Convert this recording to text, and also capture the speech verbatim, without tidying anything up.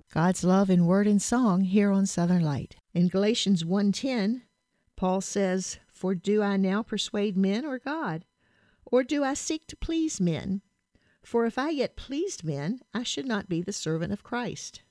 God's love in word and song here on Southern Light. In Galatians one ten, Paul says, "For do I now persuade men or God? Or do I seek to please men? For if I yet pleased men, I should not be the servant of Christ."